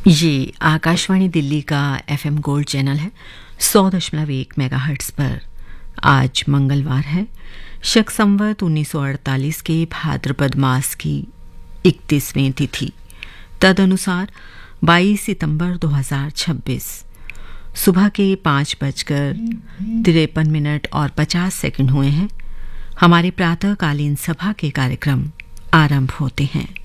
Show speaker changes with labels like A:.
A: ये आकाशवाणी दिल्ली का FM gold channel है 100.1 मेगाहर्ट्ज पर। आज मंगलवार है, शक संवत 1948 के भाद्रपद मास की 31वीं तिथि, तदनुसार 22 सितंबर 2026 सुबह के 5:53 और 50 सेकंड हुए हैं। हमारे प्रातःकालीन सभा के कार्यक्रम आरंभ होते हैं।